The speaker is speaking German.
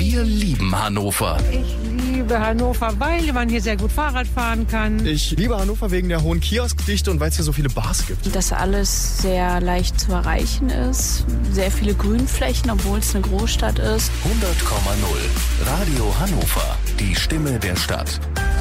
Wir lieben Hannover. Ich liebe Hannover, weil man hier sehr gut Fahrrad fahren kann. Ich liebe Hannover wegen der hohen Kioskdichte und weil es hier so viele Bars gibt. Dass alles sehr leicht zu erreichen ist. Sehr viele Grünflächen, obwohl es eine Großstadt ist. 100,0 Radio Hannover. Die Stimme der Stadt.